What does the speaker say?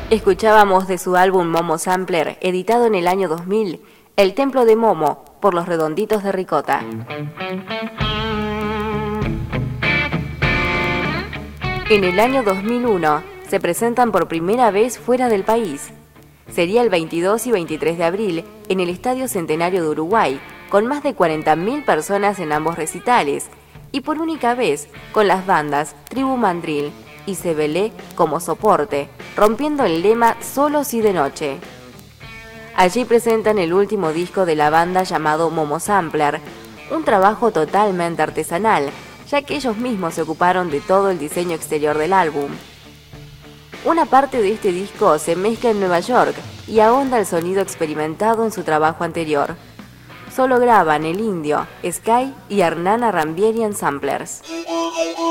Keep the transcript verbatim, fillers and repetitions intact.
Escuchábamos de su álbum Momo Sampler, editado en el año dos mil, El Templo de Momo, por Los Redonditos de Ricota. En el año dos mil uno, se presentan por primera vez fuera del país. Sería el veintidós y veintitrés de abril, en el Estadio Centenario de Uruguay, con más de cuarenta mil personas en ambos recitales, y por única vez con las bandas Tribu Mandril y Sebelé como soporte, rompiendo el lema Solos y de Noche. Allí presentan el último disco de la banda llamado Momo Sampler, un trabajo totalmente artesanal, ya que ellos mismos se ocuparon de todo el diseño exterior del álbum. Una parte de este disco se mezcla en Nueva York y ahonda el sonido experimentado en su trabajo anterior. Solo graban El Indio, Sky y Hernán Arrambieri en samplers.